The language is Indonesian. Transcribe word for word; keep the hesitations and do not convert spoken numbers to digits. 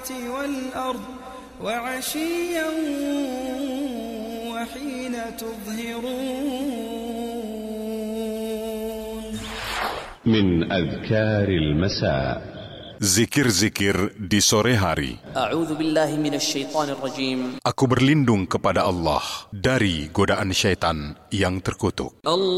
السماوات والأرض وعشيا وحين تظهرون من أذكار المساء Zikir-zikir di sore hari. A'udzu billahi minasyaitonir rajim. Aku berlindung kepada Allah dari godaan syaitan yang terkutuk.